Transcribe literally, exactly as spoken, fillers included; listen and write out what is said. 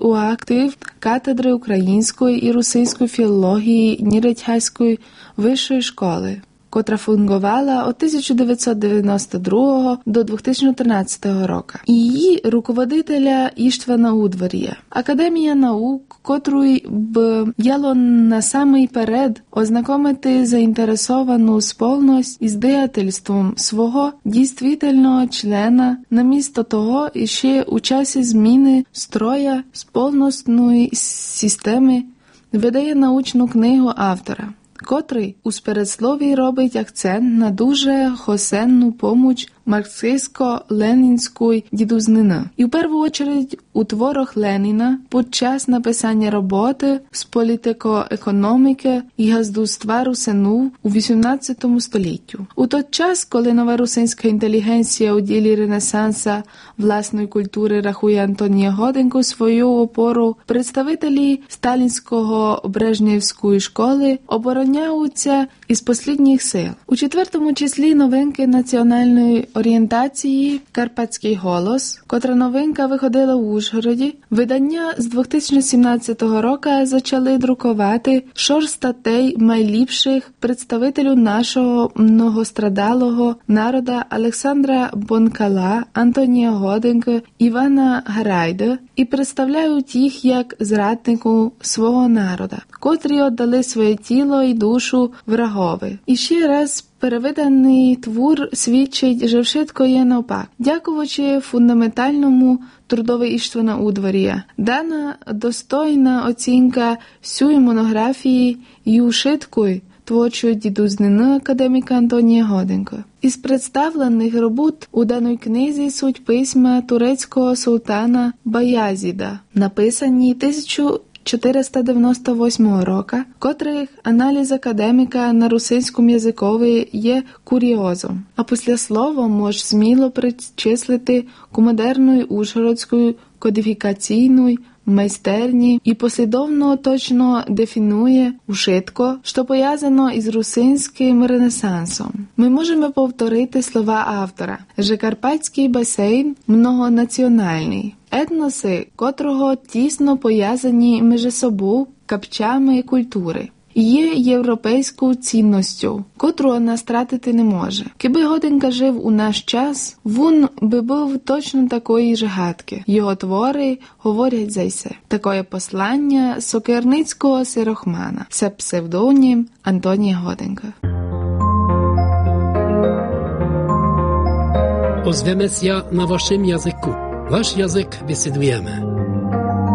у актив кафедри української і російської філології Ніречхайської вищої школи, котра фунгувала від тисяча дев'ятсот дев'яносто другого до дві тисячі тринадцятого року. І її руководителя Іштвана Удвар'я. Академія наук, котру б яло насамперед ознакомити заінтересовану сповність із діятельством свого дійствительного члена, намісто того іще у часі зміни строя сповнісної системи видає научну книгу автора, котрий у передслові робить акцент на дуже хосенну поміч марксистсько-ленінської дідузнини. І в першу очередь у творах Леніна під час написання роботи з політико-економіки і газдуства русину у вісімнадцятому століттю. У той час, коли нова русинська інтелігенція у ділі Ренесанса власної культури рахує Антонія Годенко свою опору, представителі сталінського Брежнєвської школи обороняються із послідніх сил. У четвертому числі новинки національної орієнтації «Карпатський голос», котра новинка виходила в Ужгороді. Видання з дві тисячі сімнадцятого року почали друкувати шор статей найліпших представителів нашого многострадалого народа Олександра Бонкала, Антонія Годенка, Івана Гарайда і представляють їх як зраднику свого народа, котрі віддали своє тіло і душу врагові. І ще раз перевиданий твор свідчить, що все є навпак. Дякуючи фундаментальному трудові Іштвана Удвар'я, дана достойна оцінка сюї монографії і ушиткої творчої дідузнини академіка Антонія Годенка. Із представлених робот у даній книзі суть письма турецького султана Баязіда, написані тисяча чотириста дев'яносто восьмого року, котрих аналіз академіка на русинському язикові є куріозом, а після слова може сміло причислити к модерної ужгородської кодифікаційної майстерні і послідовно точно дефінує ушитко, що пов'язано із русинським ренесансом. Ми можемо повторити слова автора, що Карпатський басейн многонаціональний, етноси котрого тісно пов'язані між собою капчами і культури. Є європейською цінністю, котру вона стратити не може. Киби Годенка жив у наш час, він би був точно такої ж гадки. Його твори говорять за все. Такое послання Сокирницького сирохмана. Це псевдонім Антонія Годенка. Ozwiemy się na waszym języku. Wasz język wysydujemy.